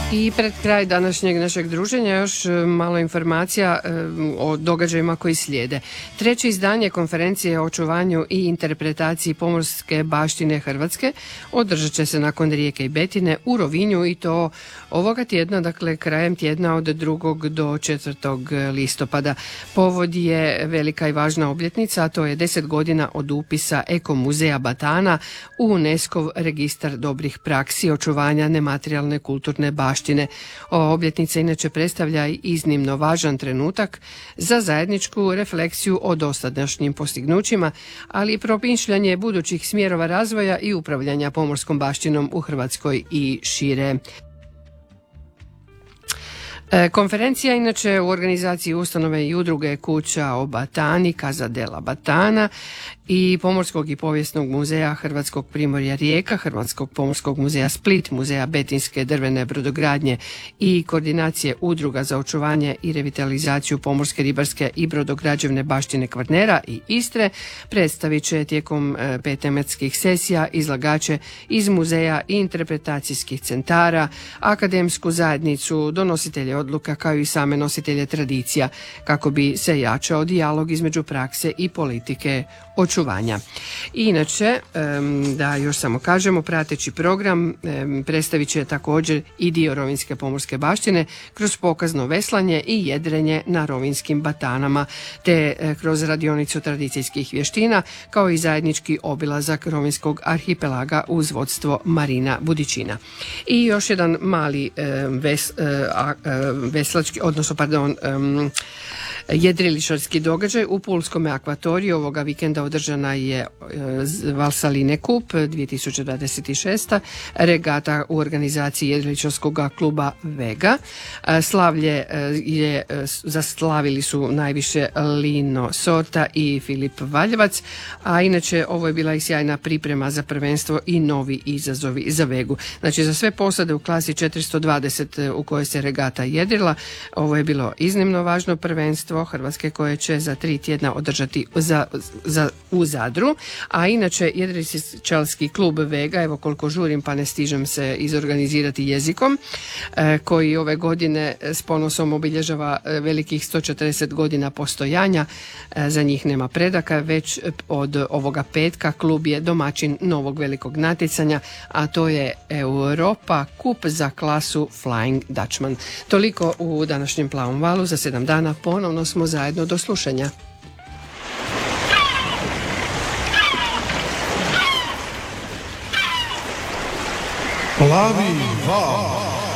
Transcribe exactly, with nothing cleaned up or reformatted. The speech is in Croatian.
I pred kraj današnjeg našeg druženja još malo informacija o događajima koji slijede. Treće izdanje konferencije o očuvanju i interpretaciji pomorske baštine Hrvatske održat će se nakon Rijeke i Betine u Rovinju i to ovoga tjedna, dakle krajem tjedna od drugog do četvrtog listopada. Povod je velika i važna obljetnica, a to je deset godina od upisa Eko muzeja Batana u UNESCO-v registar dobrih praksi očuvanja nematerijalne kulturne baštine. Ova obljetnica inače predstavlja iznimno važan trenutak za zajedničku refleksiju o dosadašnjim postignućima, ali i promišljanje budućih smjerova razvoja i upravljanja pomorskom baštinom u Hrvatskoj i šire. Konferencija inače u organizaciji ustanove i udruge Kuća o Batani, Casa della Batana i Pomorskog i povijesnog muzeja Hrvatskog primorja Rijeka, Hrvatskog pomorskog muzeja Split, muzeja Betinske drvene brodogradnje i koordinacije udruga za očuvanje i revitalizaciju pomorske, ribarske i brodograđevne baštine Kvarnera i Istre predstavit će tijekom pet tematskih sesija izlagače iz muzeja i interpretacijskih centara, akademsku zajednicu, donositelje odluka kao i same nositelje tradicija kako bi se jačao dijalog između prakse i politike očuvanja. I inače, da još samo kažemo, prateći program predstavit će također i dio rovinjske pomorske baštine kroz pokazno veslanje i jedrenje na rovinjskim batanama, te kroz radionicu tradicijskih vještina kao i zajednički obilazak rovinjskog arhipelaga uz vodstvo Marina Budičina. I još jedan mali ves, veslački, odnosno pardon, jedriličarski događaj u Pulskom akvatoriju ovoga vikenda održana je Valsaline Kup dvije tisuće dvadeset šest. regata u organizaciji jedriličarskog kluba Vega. Slavlje je, zaslavili su najviše Lino Sorta i Filip Valjevac, a inače ovo je bila i sjajna priprema za prvenstvo i novi izazovi za Vegu. Znači za sve posade u klasi četiristo dvadeset u kojoj se regata jedrila, ovo je bilo iznimno važno prvenstvo Hrvatske koje će za tri tjedna održati za, za, u Zadru, a inače jedriličarski klub Vega, evo koliko žurim pa ne stižem se izorganizirati jezikom, e, koji ove godine s ponosom obilježava velikih sto četrdeset godina postojanja, e, za njih nema predaka, već od ovoga petka klub je domaćin novog velikog natjecanja, a to je Europa Kup za klasu Flying Dutchman. Toliko u današnjem Plavom valu, za sedam dana ponovno smo zajedno, do slušanja. Plavi val.